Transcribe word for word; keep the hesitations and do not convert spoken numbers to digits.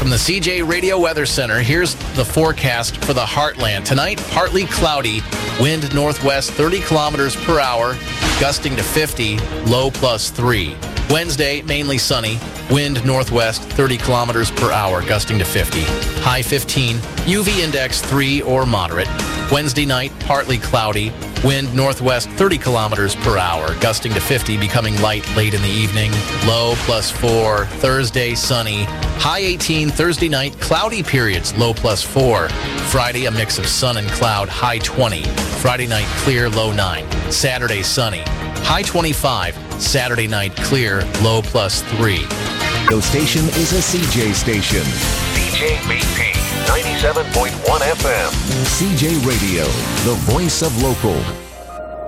From the C J Radio Weather Center, here's the forecast for the Heartland. Tonight, partly cloudy, wind northwest thirty kilometers per hour, gusting to fifty, low plus three. Wednesday, mainly sunny, wind northwest thirty kilometers per hour, gusting to fifty, high fifteen, U V index three or moderate. Wednesday night, partly cloudy, wind northwest thirty kilometers per hour, gusting to fifty, becoming light late in the evening, low plus four. Thursday, sunny, high eighteen. Thursday night, cloudy periods, low plus four. Friday, a mix of sun and cloud, high twenty. Friday night, clear, low nine. Saturday, sunny, high twenty-five. Saturday night, clear, low plus three. The station is a C J station. C J B P ninety-seven point one F M. C J Radio, the voice of local.